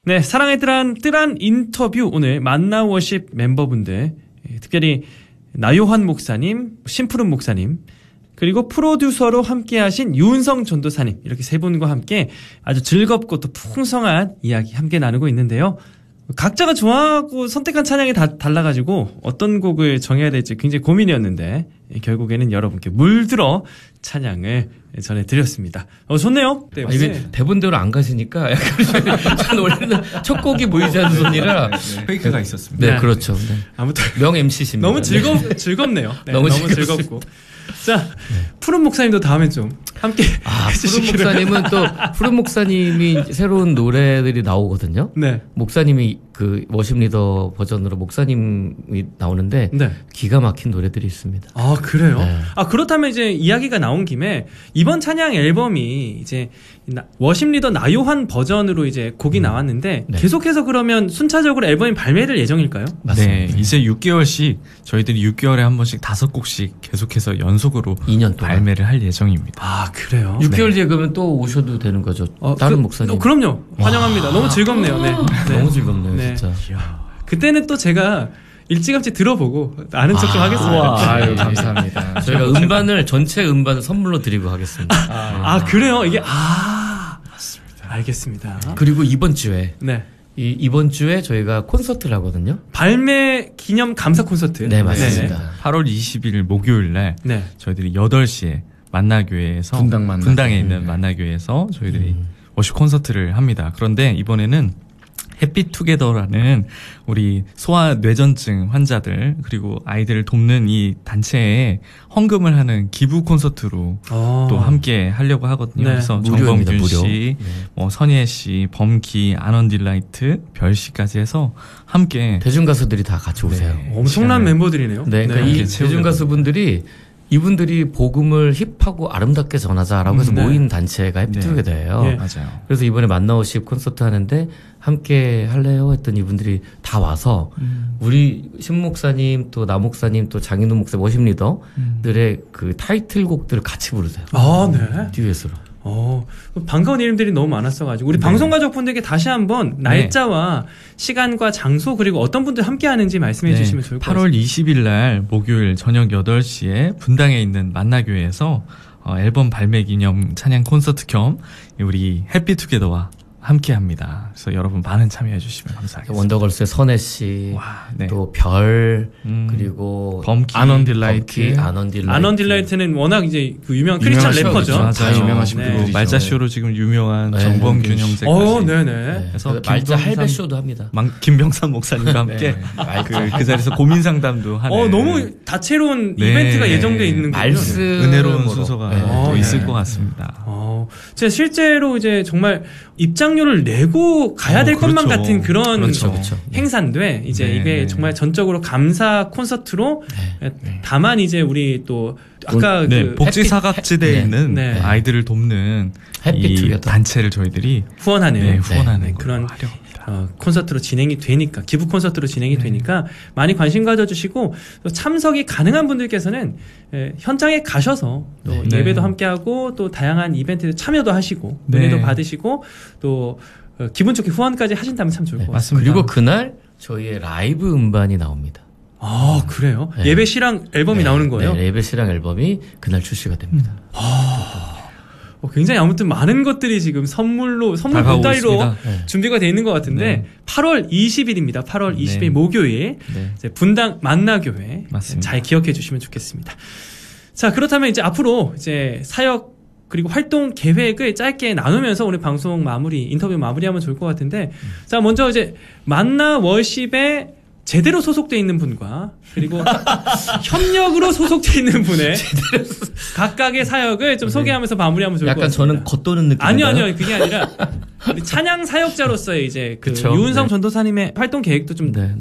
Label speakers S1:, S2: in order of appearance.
S1: 네, 사랑의 뜰한 인터뷰 오늘 만나 워십 멤버분들 특별히 나요한 목사님, 심푸른 목사님 그리고 프로듀서로 함께하신 유은성 전도사님 이렇게 세 분과 함께 아주 즐겁고 또 풍성한 이야기 함께 나누고 있는데요. 각자가 좋아하고 선택한 찬양이 다 달라가지고 어떤 곡을 정해야 될지 굉장히 고민이었는데 결국에는 여러분께 물들어 찬양을 전해드렸습니다. 좋네요. 네,
S2: 이게 대본대로 안 가시니까 약간 전 원래는 첫 곡이 보이지 않는 손이라
S3: 페이크가 있었습니다.
S2: 네, 그렇죠. 네.
S1: 아무튼
S2: 명 MC십니다.
S1: 너무 즐겁네요. 네,
S2: 너무
S1: 즐겁고. 자, 푸른 목사님도 다음에 좀 함께
S2: 푸른 목사님이 새로운 노래들이 나오거든요.
S1: 네.
S2: 목사님이 그 워십 리더 버전으로 목사님이 나오는데
S1: 네.
S2: 기가 막힌 노래들이 있습니다.
S1: 아, 그래요?
S2: 네.
S1: 아, 그렇다면 이제 이야기가 나온 김에 이번 찬양 앨범이 이제 워십 리더 나요한 버전으로 이제 곡이 나왔는데
S2: 네.
S1: 계속해서 그러면 순차적으로 앨범이 발매될 예정일까요?
S3: 네, 이제 6개월씩 저희들이 6개월에 한 번씩 5곡씩 계속해서 연속으로
S2: 2년 동안
S3: 발매를 할 예정입니다.
S1: 아, 그래요?
S2: 6개월 뒤에 그러면 또 오셔도 되는 거죠. 다른 목사님.
S1: 그럼요. 환영합니다. 너무 즐겁네요. 네.
S2: 너무 즐겁네요,
S1: 네.
S2: 진짜.
S1: 그때는 또 제가 일찌감치 들어보고 아는 척 좀 하겠습니다.
S2: 아유, 감사합니다. 저희가 전체 음반을 선물로 드리고 하겠습니다.
S1: 아, 그래요? 이게 맞습니다. 알겠습니다.
S2: 그리고 이번 주에
S1: 네.
S2: 이번 주에 저희가 콘서트를 하거든요.
S1: 발매 기념 감사 콘서트.
S2: 네, 맞습니다.
S3: 8월 20일 목요일 날
S1: 네.
S3: 저희들이 8시에 만나교회에서 분당에 있는 만나교회에서 저희들이 워십 콘서트를 합니다. 그런데 이번에는 해피투게더라는 우리 소아 뇌전증 환자들 그리고 아이들을 돕는 이 단체에 헌금을 하는 기부 콘서트로 또 함께 하려고 하거든요.
S1: 네.
S3: 그래서
S2: 무료입니다,
S3: 정범균
S2: 무료.
S3: 씨, 선예 씨, 범기, 아넌딜라이트, 별 씨까지 해서 함께
S2: 대중 가수들이 다 같이 오세요.
S3: 네.
S1: 엄청난 멤버들이네요.
S2: 네, 그러니까 이 대중 가수분들이 이분들이 복음을 힙하고 아름답게 전하자라고 해서 모인 단체가 해피투게더예요.
S1: 네.
S3: 맞아요.
S2: 그래서 이번에 만나오십 콘서트 하는데 함께 할래요? 했더니 이분들이 다 와서 우리 신 목사님 또 나 목사님 또 장인호 목사 워십 리더들의 그 타이틀곡들을 같이 부르세요.
S1: 아, 네.
S2: 듀엣으로.
S1: 반가운 이름들이 너무 많았어가지고 우리 방송 가족분들께 다시 한번 날짜와 시간과 장소 그리고 어떤 분들 함께 하는지 말씀해 주시면 좋을 것 같습니다.
S3: 8월 20일 날 목요일 저녁 8시에 분당에 있는 만나교회에서 앨범 발매 기념 찬양 콘서트 겸 우리 해피투게더와 함께 합니다. 그래서 여러분 많은 참여해 주시면 감사하겠습니다.
S2: 원더걸스의 선혜 씨, 또 별, 그리고
S3: 범키,
S1: 아넌딜라이트는 워낙 이제 그 유명한 크리스찬 래퍼죠.
S3: 맞아요.
S2: 유명하신 분들이죠.
S3: 말자쇼로 지금 유명한 정범균 형제까지.
S1: 네네.
S3: 그래서
S2: 말자 할배쇼도 합니다.
S3: 김병삼 목사님과 함께 그 자리에서 고민 상담도 하는.
S1: 너무 다채로운 이벤트가 예정돼 있는 거죠.
S3: 은혜로운 순서가 또 있을 것 같습니다.
S1: 제가 실제로 이제 정말 입장료를 내고 가야 될 것만 같은 그런 행사인데 이제 이게 정말 전적으로 감사 콘서트로 다만 이제 우리 또 아까
S3: 복지 사각지대에 있는 아이들을 돕는 이 단체를 저희들이
S1: 후원하는
S3: 그런
S1: 콘서트로 진행이 되니까 기부 콘서트로 진행이 되니까 많이 관심 가져주시고 또 참석이 가능한 분들께서는 현장에 가셔서 또 예배도 함께하고 또 다양한 이벤트에 참여도 하시고 은혜도 받으시고 또 기분 좋게 후원까지 하신다면 참 좋을 것 같습니다.
S2: 그리고 그날 저희의 라이브 음반이 나옵니다.
S1: 아, 그래요? 예배 시랑 앨범이 나오는 거예요?
S2: 네, 예배 시랑 앨범이 그날 출시가 됩니다.
S1: 굉장히 아무튼 많은 것들이 지금 선물 보따리로 준비가 되어 있는 것 같은데 8월 20일입니다. 8월 20일 목요일 이제 분당 만나교회 잘 기억해 주시면 좋겠습니다. 자, 그렇다면 이제 앞으로 이제 사역 그리고 활동 계획을 짧게 나누면서 오늘 방송 인터뷰 마무리하면 좋을 것 같은데 자, 먼저 이제 만나 월십에 제대로 소속돼 있는 분과 그리고 협력으로 소속돼 있는 분의 각각의 사역을 좀 소개하면서 마무리하면 좋을 것 같습니다.
S2: 약간 저는 겉도는 느낌.
S1: 아니요. 그게 아니라 찬양 사역자로서의 이제 유은성 전도사님의 활동 계획도 좀